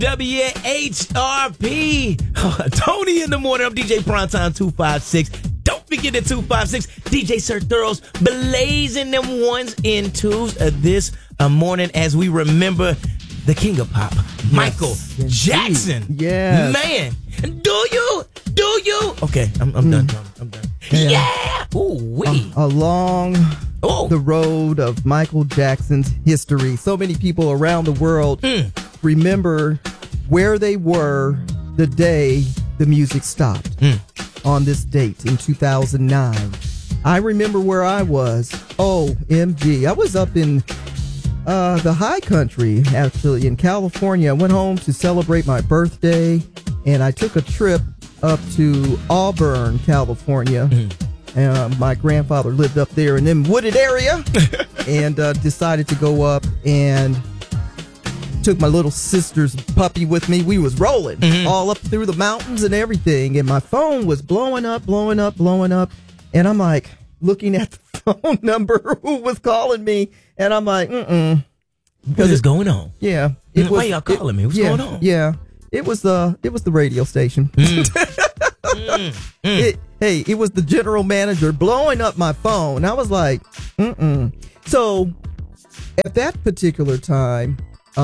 WHRP. Tony in the morning. I'm DJ Primetime 256. Don't forget the 256. DJ Sir Thoroughs blazing them ones and twos this morning as we remember the king of pop, Michael Jackson. Yeah. Man, do you? Okay, I'm done. I'm done. Yeah. Ooh, wee. Along the road of Michael Jackson's history, so many people around the world remember where they were the day the music stopped on this date in 2009. I remember where I was. OMG. I was up in the high country, actually, in California. I went home to celebrate my birthday, and I took a trip up to Auburn, California. And my grandfather lived up there in them wooded area, and decided to go up and took my little sister's puppy with me. We was rolling all up through the mountains and everything, and my phone was blowing up, and I'm like looking at the phone number who was calling me, and I'm like, What is going on? Yeah. Why y'all calling me? What's going on? Yeah. It was the radio station. It was the general manager blowing up my phone. I was like, So at that particular time,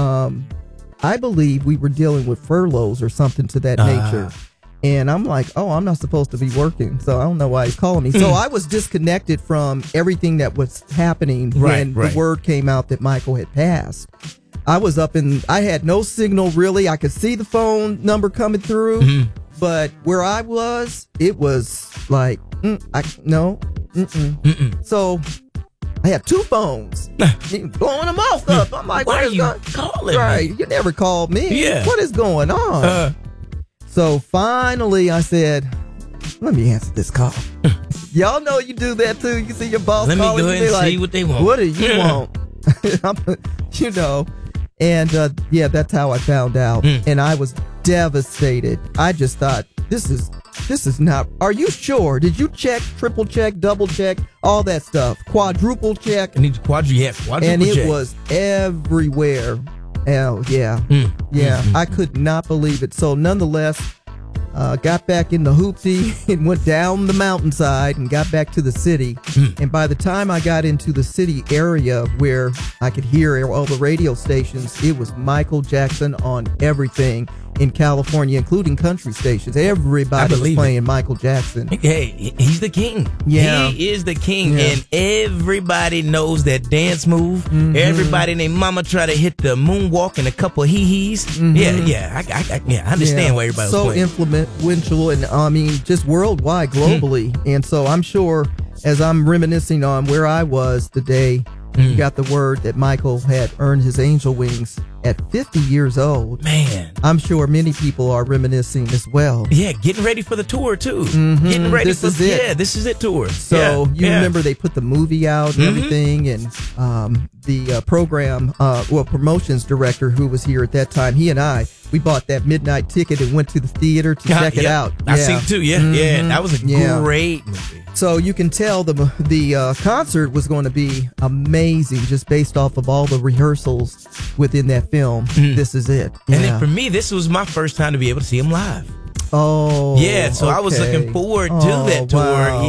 I believe we were dealing with furloughs or something to that nature. And I'm like, I'm not supposed to be working, so I don't know why he's calling me. So I was disconnected from everything that was happening when the word came out that Michael had passed. I was up I had no signal really. I could see the phone number coming through, but where I was, it was like, no. So I have two phones, blowing them off up. I'm like, why are you calling me? Right, you never called me. Yeah. What is going on? So finally I said, let me answer this call. Y'all know you do that too. You see your boss calling you. Let me go ahead and see what they want. What do you want? You know. And that's how I found out. And I was devastated. I just thought, this is not, are you sure? Did you check, triple check, double check, all that stuff? Quadruple check? I need to quadruple check. And it was everywhere. Oh, yeah. I could not believe it. So nonetheless, got back in the hoopty and went down the mountainside and got back to the city. And by the time I got into the city area where I could hear all the radio stations, it was Michael Jackson on everything in California, including country stations. Everybody was playing Michael Jackson. Hey, he's the king. Yeah. He is the king, and everybody knows that dance move. Everybody and their mama try to hit the moonwalk and a couple of hee-hees. I understand why everybody was so playing. Influential, and I mean, just worldwide, globally. And so I'm sure, as I'm reminiscing on where I was the day you got the word that Michael had earned his angel wings at 50 years old. Man. I'm sure many people are reminiscing as well. Yeah, getting ready for the tour, too. Getting ready This is it. Yeah, this is it tour. So you remember they put the movie out and everything, and the program, promotions director who was here at that time, he and I, we bought that midnight ticket and went to the theater to check it out. I seen it too, yeah. That was a great movie. So you can tell the concert was going to be amazing just based off of all the rehearsals within that film. This is it. And then for me, this was my first time to be able to see him live. Oh, yeah. So I was looking forward to that tour. Wow.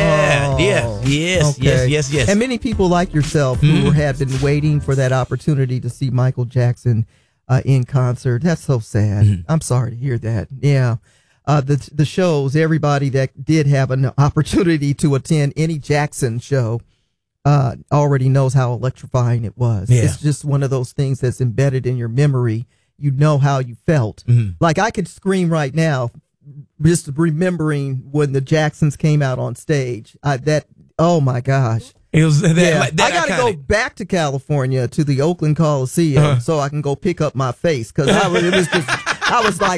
Yes. And many people like yourself who had been waiting for that opportunity to see Michael Jackson in concert. That's so sad. I'm sorry to hear that. Yeah. The shows, everybody that did have an opportunity to attend any Jackson show already knows how electrifying it was. Yeah. It's just one of those things that's embedded in your memory. You know how you felt. Like I could scream right now, just remembering when the Jacksons came out on stage. Oh my gosh. It was that, I got to go back to California to the Oakland Coliseum so I can go pick up my face, because I was like,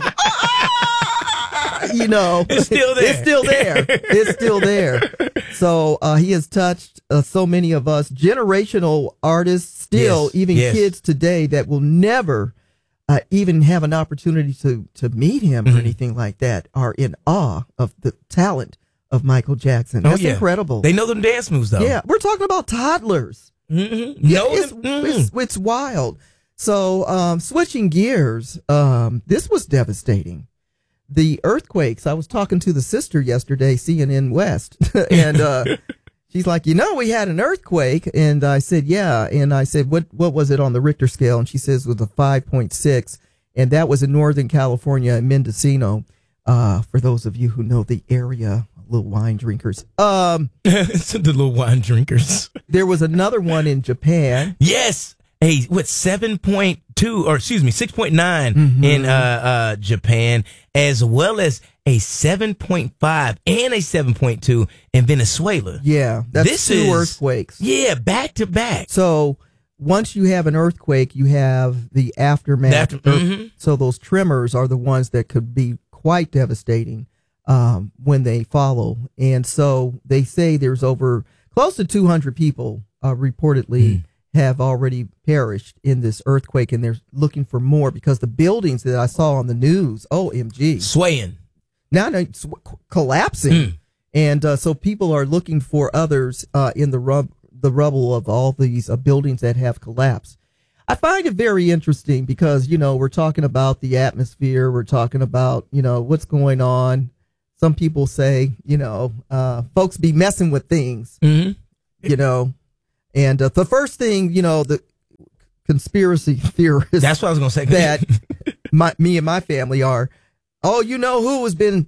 it's still there. It's still there. It's still there. So he has touched so many of us, generational artists, still, even kids today that will never even have an opportunity to meet him or anything like that, are in awe of the talent of Michael Jackson. That's incredible. They know them dance moves, though. Yeah, we're talking about toddlers. Yeah, it's wild. So, switching gears, this was devastating. The earthquakes, I was talking to the sister yesterday, CNN West, and she's like, we had an earthquake. And I said, yeah. And I said, what was it on the Richter scale? And she says it was a 5.6. And that was in Northern California, in Mendocino. For those of you who know the area, little wine drinkers. The little wine drinkers. There was another one in Japan. Yes. 7.2, or excuse me, 6.9 in Japan, as well as a 7.5 and a 7.2 in Venezuela. Yeah, that's two earthquakes. Yeah, back to back. So once you have an earthquake, you have the aftermath. So those tremors are the ones that could be quite devastating when they follow. And so they say there's over close to 200 people reportedly have already perished in this earthquake, and they're looking for more because the buildings that I saw on the news, OMG, swaying, now it's collapsing. And so people are looking for others in the rubble of all these buildings that have collapsed. I find it very interesting because, we're talking about the atmosphere. We're talking about, what's going on. Some people say, folks be messing with things, And the first thing, the conspiracy theorists. That's what I was going to say. That me and my family are, who has been,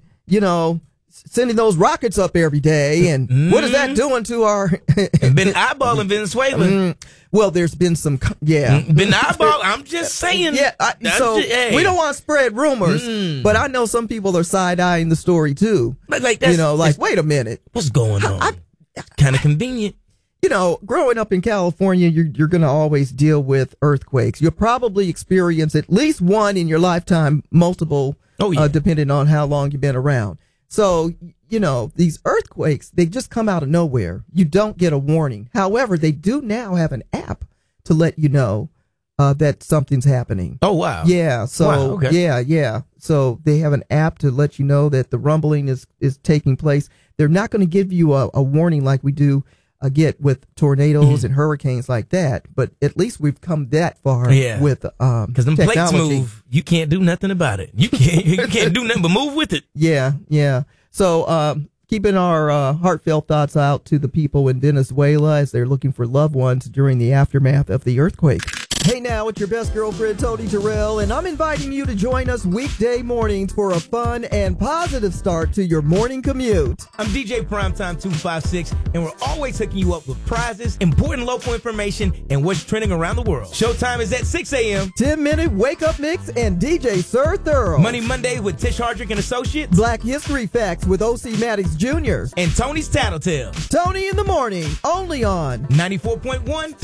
sending those rockets up every day. And what is that doing to our. Been eyeballing Venezuela. Well, there's been some. Yeah. Been eyeballing. I'm just saying. Yeah. We don't want to spread rumors, but I know some people are side-eyeing the story too. Wait a minute. What's going on? Kind of convenient. Growing up in California, you're going to always deal with earthquakes. You'll probably experience at least one in your lifetime, multiple, depending on how long you've been around. So, these earthquakes, they just come out of nowhere. You don't get a warning. However, they do now have an app to let you know that something's happening. Oh, wow. Yeah. So, okay. Yeah. So they have an app to let you know that the rumbling is taking place. They're not going to give you a warning like we do get with tornadoes and hurricanes like that, but at least we've come that far with because them technology. Plates move, you can't do nothing about it. You can't do nothing but move with it. Yeah. So keeping our heartfelt thoughts out to the people in Venezuela as they're looking for loved ones during the aftermath of the earthquake. Hey now, it's your best girlfriend, Tony Terrell, and I'm inviting you to join us weekday mornings for a fun and positive start to your morning commute. I'm DJ Primetime 256, and we're always hooking you up with prizes, important local information, and what's trending around the world. Showtime is at 6 a.m. 10-minute wake-up mix and DJ Sir Thorough. Money Monday with Tish Hardrick and Associates. Black History Facts with O.C. Maddox Jr. And Tony's Tattletale. Tony in the morning, only on 94.1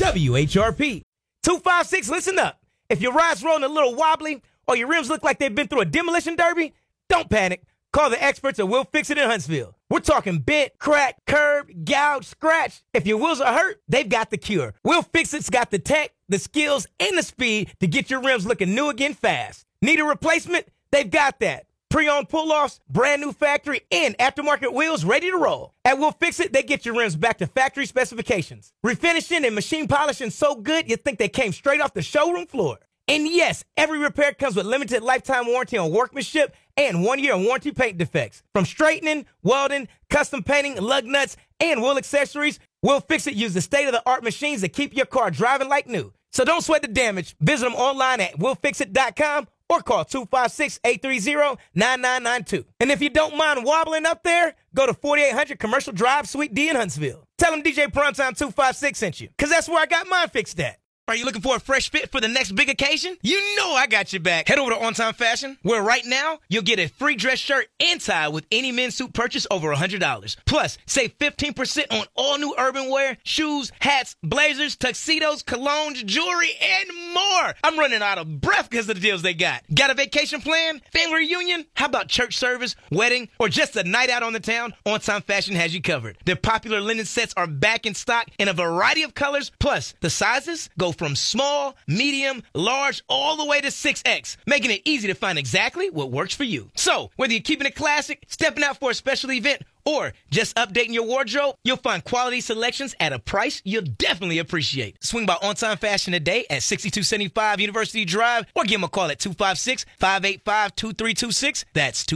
WHRP. 256, listen up. If your ride's rolling a little wobbly or your rims look like they've been through a demolition derby, don't panic. Call the experts at Will Fix It in Huntsville. We're talking bent, cracked, curved, gouged, scratched. If your wheels are hurt, they've got the cure. Will Fix It's got the tech, the skills, and the speed to get your rims looking new again fast. Need a replacement? They've got that. Pre-owned pull-offs, brand new factory, and aftermarket wheels ready to roll. At Will Fix It, they get your rims back to factory specifications. Refinishing and machine polishing so good, you'd think they came straight off the showroom floor. And yes, every repair comes with limited lifetime warranty on workmanship and 1 year on warranty paint defects. From straightening, welding, custom painting, lug nuts, and wheel accessories, Will Fix It uses state-of-the-art machines that keep your car driving like new. So don't sweat the damage. Visit them online at willfixit.com or call 256-830-9992. And if you don't mind wobbling up there, go to 4800 Commercial Drive, Suite D in Huntsville. Tell them DJ Primetime 256 sent you, because that's where I got mine fixed at. Are you looking for a fresh fit for the next big occasion? You know I got your back. Head over to On Time Fashion, where right now you'll get a free dress shirt and tie with any men's suit purchase over $100. Plus, save 15% on all new urban wear, shoes, hats, blazers, tuxedos, colognes, jewelry, and more. I'm running out of breath because of the deals they got. Got a vacation plan? Family reunion? How about church service, wedding, or just a night out on the town? On Time Fashion has you covered. Their popular linen sets are back in stock in a variety of colors. Plus, the sizes go from small, medium, large, all the way to 6X, making it easy to find exactly what works for you. So, whether you're keeping it classic, stepping out for a special event, or just updating your wardrobe, you'll find quality selections at a price you'll definitely appreciate. Swing by On Time Fashion today at 6275 University Drive or give them a call at 256-585-2326. That's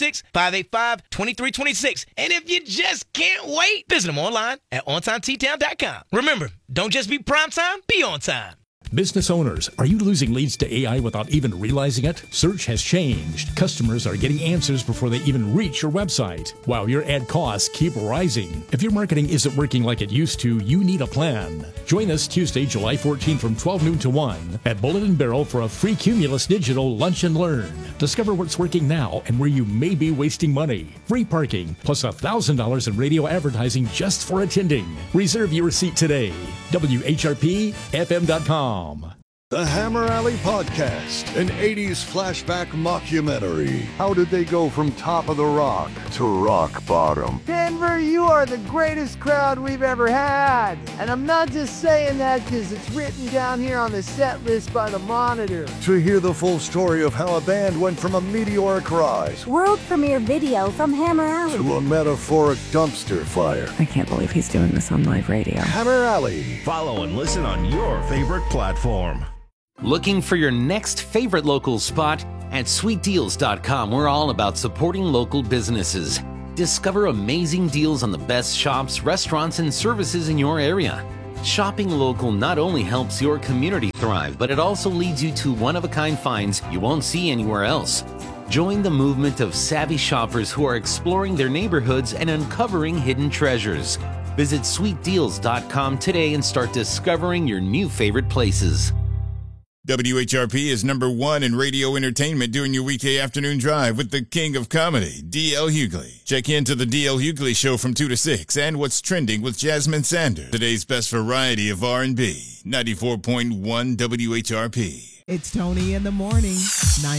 256-585-2326. And if you just can't wait, visit them online at OnTimeTtown.com. Remember, don't just be prime time, be on time. Business owners, are you losing leads to AI without even realizing it? Search has changed. Customers are getting answers before they even reach your website, while your ad costs keep rising. If your marketing isn't working like it used to, you need a plan. Join us Tuesday, July 14 from 12 noon to 1 at Bullet and Barrel for a free Cumulus Digital Lunch and Learn. Discover what's working now and where you may be wasting money. Free parking, plus $1,000 in radio advertising just for attending. Reserve your seat today. WHRPFM.com. The Hammer Alley Podcast, an 80s flashback mockumentary. How did they go from top of the rock to rock bottom? Denver, you are the greatest crowd we've ever had. And I'm not just saying that because it's written down here on the set list by the Monitor. To hear the full story of how a band went from a meteoric rise, world premiere video from Hammer Alley, to a metaphoric dumpster fire. I can't believe he's doing this on live radio. Hammer Alley. Follow and listen on your favorite platform. Looking for your next favorite local spot? At sweetdeals.com, we're all about supporting local businesses. Discover amazing deals on the best shops, restaurants, and services in your area. Shopping local not only helps your community thrive, but it also leads you to one-of-a-kind finds you won't see anywhere else. Join the movement of savvy shoppers who are exploring their neighborhoods and uncovering hidden treasures. Visit sweetdeals.com today and start discovering your new favorite places. WHRP is #1 in radio entertainment during your weekday afternoon drive with the king of comedy, D.L. Hughley. Check into the D.L. Hughley Show from 2 to 6 and What's Trending with Jasmine Sanders. Today's best variety of R&B, 94.1 WHRP. It's Tony in the morning, 9